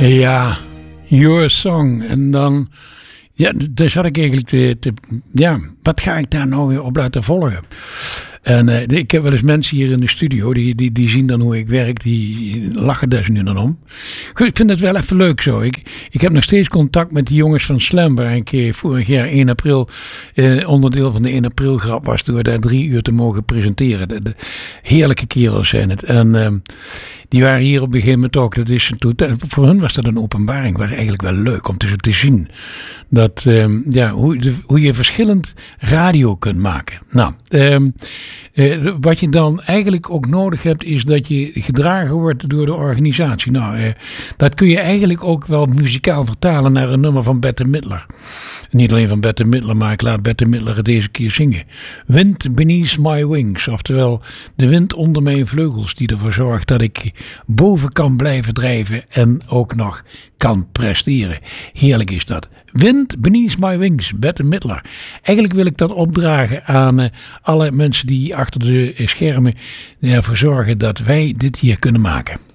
Ja, Your Song. En dan, ja, daar zat ik eigenlijk wat ga ik daar nou weer op laten volgen? En ik heb wel eens mensen hier in de studio, die zien dan hoe ik werk, die lachen daar nu dan om. Goed, ik vind het wel even leuk zo. Ik heb nog steeds contact met die jongens van Slam, waar ik vorig jaar 1 april onderdeel van de 1 april grap was, door daar 3 uur te mogen presenteren. De heerlijke kerels zijn het. En die waren hier op een gegeven moment ook. Voor hun was dat een openbaring. Was eigenlijk wel leuk om te zien. Dat, hoe je verschillend radio kunt maken. Nou, wat je dan eigenlijk ook nodig hebt, is dat je gedragen wordt door de organisatie. Nou, dat kun je eigenlijk ook wel muzikaal vertalen naar een nummer van Bette Midler. Niet alleen van Bette Midler, maar ik laat Bette Midler het deze keer zingen. Wind beneath my wings. Oftewel, de wind onder mijn vleugels die ervoor zorgt dat ik boven kan blijven drijven en ook nog kan presteren. Heerlijk is dat. Wind beneath my wings, Bette Midler. Eigenlijk wil ik dat opdragen aan alle mensen die achter de schermen ervoor zorgen dat wij dit hier kunnen maken.